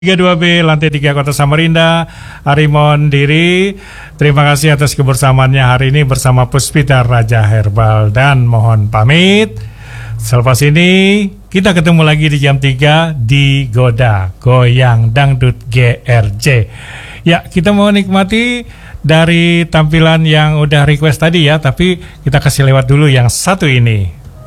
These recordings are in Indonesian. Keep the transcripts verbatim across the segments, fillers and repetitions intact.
tiga puluh dua B lantai tiga Kota Samarinda, Arimon Diri. Terima kasih atas kebersamaannya hari ini bersama Puspita Raja Herbal dan mohon pamit. Selepas ini kita ketemu lagi di jam tiga di Goda Goyang Dangdut G R J. Ya, kita mau nikmati dari tampilan yang udah request tadi ya, tapi kita kasih lewat dulu yang satu ini.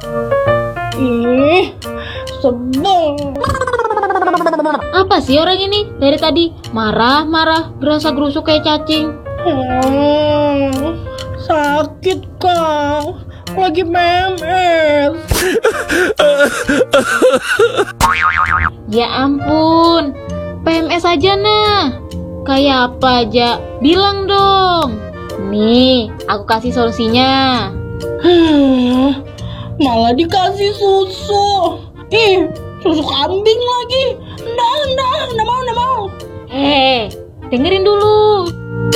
Ih, sebel. Apa sih orang ini? Dari tadi marah-marah, gerasa-gerusuk kayak cacing. Hmm, sakit Kang, lagi P M S. Ya ampun, P M S aja nah. Kayak apa aja, bilang dong. Nih, aku kasih solusinya. Hmm, malah dikasih susu. Ih, susu kambing lagi. Nggak, nggak, nggak mau, nggak mau. Eh, dengerin dulu.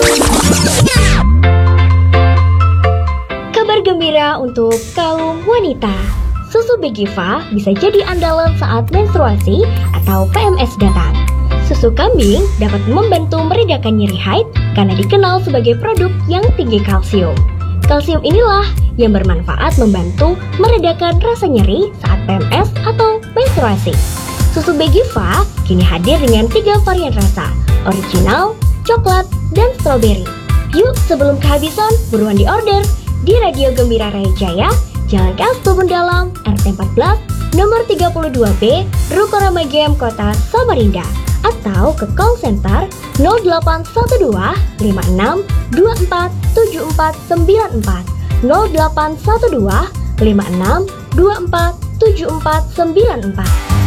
Kabar gembira untuk kaum wanita. Susu Begiva bisa jadi andalan saat menstruasi atau P M S datang. Susu kambing dapat membantu meredakan nyeri haid karena dikenal sebagai produk yang tinggi kalsium. Kalsium inilah yang bermanfaat membantu meredakan rasa nyeri saat P M S atau menstruasi. Susu Begiva kini hadir dengan tiga varian rasa, original, coklat, dan stroberi. Yuk sebelum kehabisan, buruan diorder di Radio Gembira Raya Jaya, Jalan K S Tubun Dalam, R T empat belas, nomor tiga puluh dua B, Ruko Ramagem, Kota Samarinda. Atau ke call center nol delapan satu dua lima enam dua empat tujuh empat sembilan empat nol delapan satu dua lima enam dua empat tujuh empat sembilan empat.